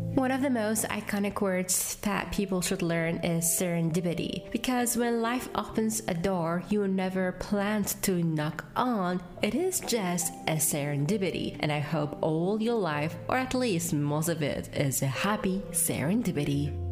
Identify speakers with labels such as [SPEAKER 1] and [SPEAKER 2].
[SPEAKER 1] One of the most iconic words that people should learn is serendipity, because when life opens a door you never planned to knock on, it is just a serendipity, and I hope all your life, or at least most of it, is a happy serendipity.